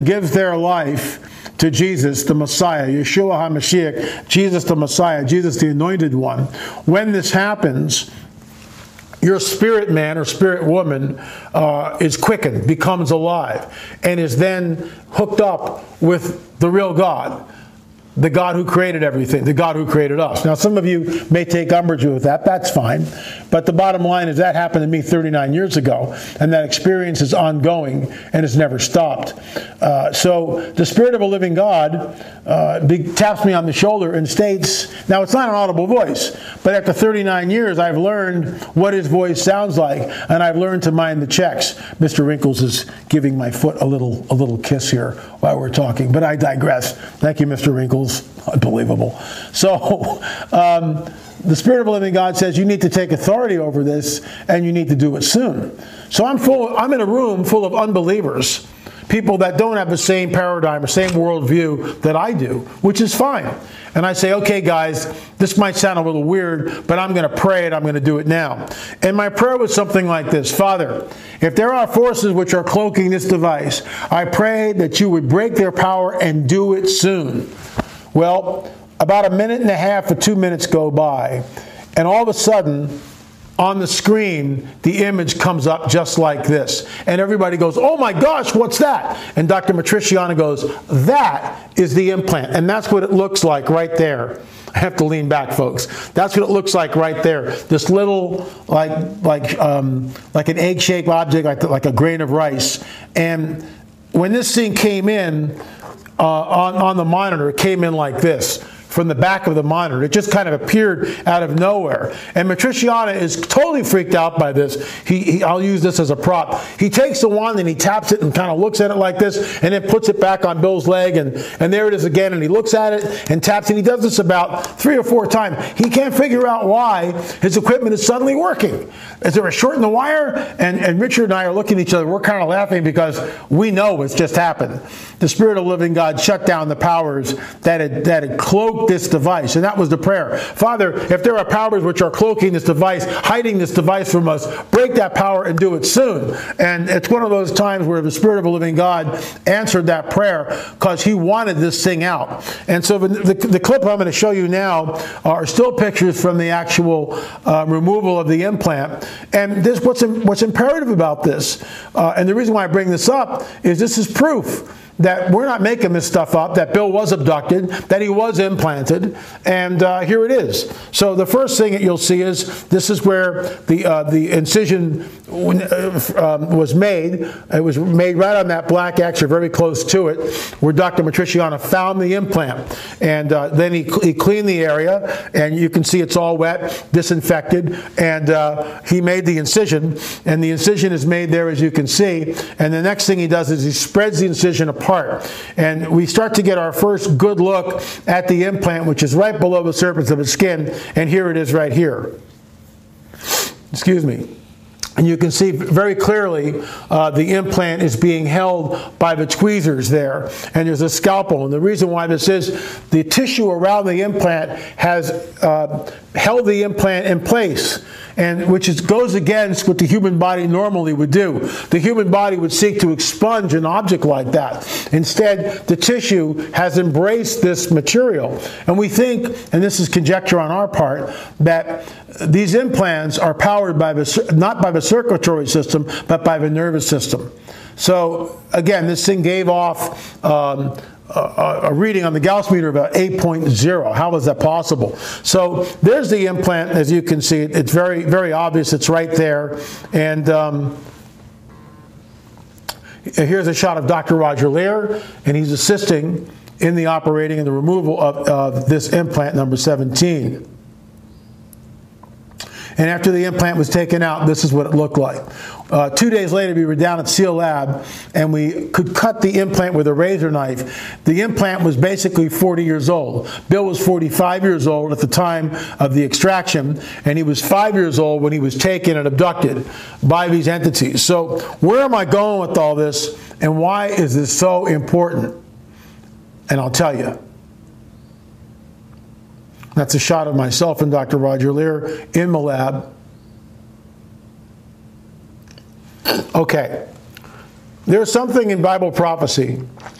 gives their life to Jesus, the Messiah, Yeshua HaMashiach, Jesus the Messiah, Jesus the Anointed One, when this happens, your spirit man or spirit woman is quickened, becomes alive, and is then hooked up with the real God. The God who created everything, the God who created us. Now, some of you may take umbrage with that. That's fine. But the bottom line is that happened to me 39 years ago, and that experience is ongoing and has never stopped. So the Spirit of a living God taps me on the shoulder and states, now it's not an audible voice, but after 39 years, I've learned what his voice sounds like, and I've learned to mind the checks. Mr. Wrinkles is giving my foot a little kiss here while we're talking, but I digress. Thank you, Mr. Wrinkles. Unbelievable. So, the Spirit of the living God says you need to take authority over this, and you need to do it soon. So I'm in a room full of unbelievers, people that don't have the same paradigm or same worldview that I do, which is fine. And I say, okay, guys, this might sound a little weird, but I'm going to pray and I'm going to do it now. And my prayer was something like this: Father, if there are forces which are cloaking this device, I pray that you would break their power and do it soon. Well, about 1.5 minutes or 2 minutes go by, and all of a sudden, on the screen, the image comes up just like this. And everybody goes, oh my gosh, what's that? And Dr. Matriciana goes, that is the implant. And that's what it looks like right there. I have to lean back, folks. That's what it looks like right there. This little, like an egg-shaped object, like a grain of rice. And when this thing came in on the monitor, it came in like this. From the back of the monitor. It just kind of appeared out of nowhere. And Matriciana is totally freaked out by this. I'll use this as a prop. He takes the wand and he taps it and kind of looks at it like this, and then puts it back on Bill's leg, and there it is again, and he looks at it and taps, and he does this about 3 or 4 times. He can't figure out why his equipment is suddenly working. Is there a short in the wire? And Richard and I are looking at each other. We're kind of laughing because we know what's just happened. The Spirit of the living God shut down the powers that had cloaked this device. And that was the prayer. Father, if there are powers which are cloaking this device, hiding this device from us, break that power and do it soon. And it's one of those times where the Spirit of the living God answered that prayer because he wanted this thing out. And so the clip I'm going to show you now are still pictures from the actual removal of the implant. And this, what's imperative about this, and the reason why I bring this up, is this is proof that we're not making this stuff up, that Bill was abducted, that he was implanted, and here it is. So the first thing that you'll see is this is where the incision was made. It was made right on that black X, or very close to it, where Dr. Matriciana found the implant. And then he cleaned the area, and you can see it's all wet, disinfected, and he made the incision, and the incision is made there, as you can see. And the next thing he does is he spreads the incision apart. And we start to get our first good look at the implant, which is right below the surface of its skin, and here it is right here. Excuse me. And you can see very clearly the implant is being held by the tweezers there, and there's a scalpel. And the reason why this is, the tissue around the implant has held the implant in place, and which goes against what the human body normally would do. The human body would seek to expunge an object like that. Instead, the tissue has embraced this material. And we think, and this is conjecture on our part, that these implants are powered by not by the circulatory system, but by the nervous system. So, again, this thing gave off a reading on the Gauss meter about 8.0. How is that possible? So there's the implant. As you can see, it's very, very obvious. It's right there. And here's a shot of Dr. Roger Lear, and he's assisting in the operating and the removal of this implant number 17. And after the implant was taken out, this is what it looked like. 2 days later, we were down at Seal Lab, and we could cut the implant with a razor knife. The implant was basically 40 years old. Bill was 45 years old at the time of the extraction, and he was 5 years old when he was taken and abducted by these entities. So where am I going with all this, and why is this so important? And I'll tell you. That's a shot of myself and Dr. Roger Lear in the lab. Okay. There's something in Bible prophecy